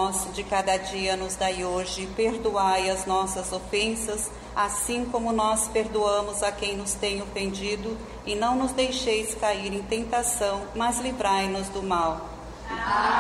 nosso de cada dia nos dai hoje, perdoai as nossas ofensas, assim como nós perdoamos a quem nos tem ofendido, e não nos deixeis cair em tentação, mas livrai-nos do mal.